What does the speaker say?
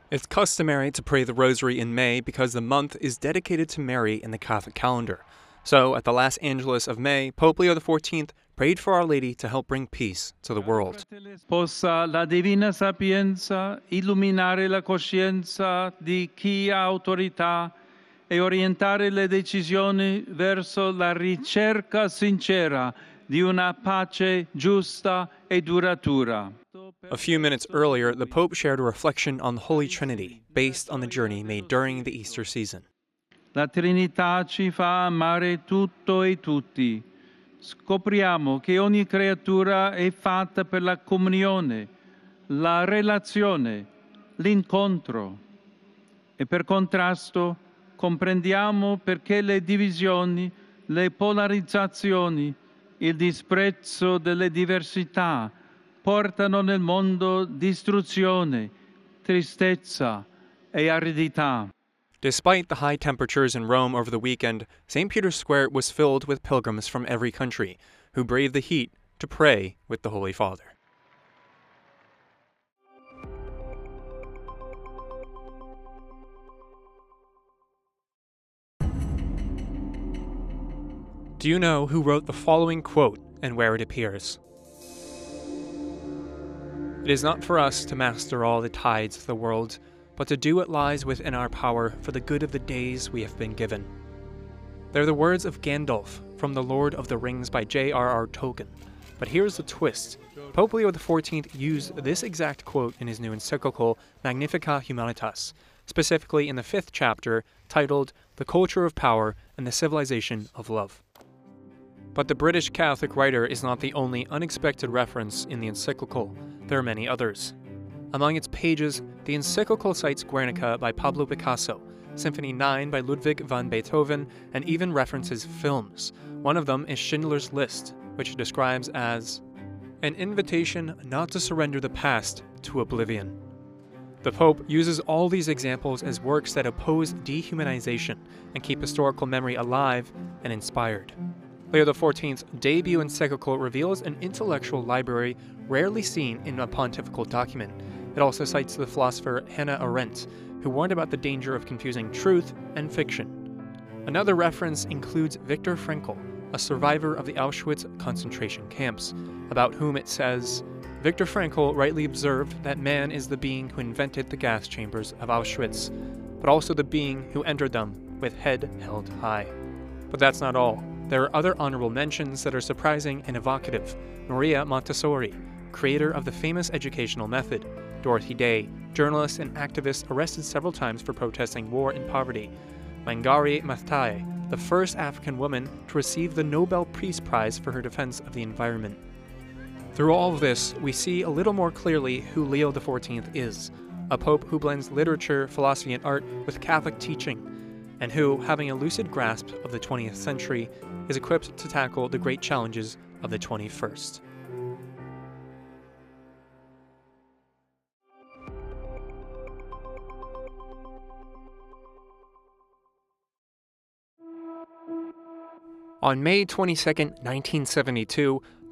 It's customary to pray the Rosary in May because the month is dedicated to Mary in the Catholic calendar. So, at the last Angelus of May, Pope Leo XIV prayed for Our Lady to help bring peace to the world. Possa la divina sapienza illuminare la coscienza di chi ha autorità e orientare le decisioni verso la ricerca sincera di una pace giusta e duratura. A few minutes earlier, the Pope shared a reflection on the Holy Trinity, based on the journey made during the Easter season. La Trinità ci fa amare tutto e tutti. Scopriamo che ogni creatura è fatta per la comunione, la relazione, l'incontro. E per contrasto comprendiamo perché le divisioni, le polarizzazioni, il disprezzo delle diversità portano nel mondo distruzione, tristezza e aridità. Despite the high temperatures in Rome over the weekend, St. Peter's Square was filled with pilgrims from every country who braved the heat to pray with the Holy Father. Do you know who wrote the following quote and where it appears? It is not for us to master all the tides of the world, but to do what lies within our power for the good of the days we have been given. They're the words of Gandalf from The Lord of the Rings by J.R.R. Tolkien. But here's the twist. Pope Leo XIV used this exact quote in his new encyclical Magnificat Humanitas, specifically in the 5th chapter titled The Culture of Power and the Civilization of Love. But the British Catholic writer is not the only unexpected reference in the encyclical. There are many others. Among its pages, the encyclical cites Guernica by Pablo Picasso, Symphony 9 by Ludwig van Beethoven, and even references films. One of them is Schindler's List, which it describes as an invitation not to surrender the past to oblivion. The Pope uses all these examples as works that oppose dehumanization and keep historical memory alive and inspired. Leo XIV's debut encyclical reveals an intellectual library rarely seen in a pontifical document. It also cites the philosopher Hannah Arendt, who warned about the danger of confusing truth and fiction. Another reference includes Viktor Frankl, a survivor of the Auschwitz concentration camps, about whom it says, Viktor Frankl rightly observed that man is the being who invented the gas chambers of Auschwitz, but also the being who entered them with head held high. But that's not all. There are other honorable mentions that are surprising and evocative. Maria Montessori, creator of the famous educational method; Dorothy Day, journalist and activist arrested several times for protesting war and poverty; Wangari Maathai, the first African woman to receive the Nobel Peace Prize for her defense of the environment. Through all of this, we see a little more clearly who Leo XIV is, a pope who blends literature, philosophy, and art with Catholic teaching, and who, having a lucid grasp of the 20th century, is equipped to tackle the great challenges of the 21st. On May 22, 1972,